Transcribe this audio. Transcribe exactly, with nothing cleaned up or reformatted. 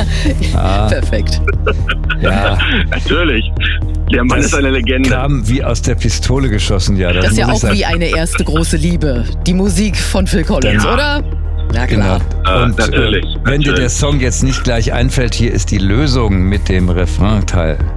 Ah. Perfekt. Ja. Natürlich. Der Mann Das ist eine Legende. Kam wie aus der Pistole geschossen, ja. Das ist ja muss auch ich sagen. wie eine erste große Liebe. Die Musik von Phil Collins, Ja. oder? Ja, Genau. Äh, Und natürlich, äh, wenn dir natürlich. der Song jetzt nicht gleich einfällt, hier ist die Lösung mit dem Refrain-Teil.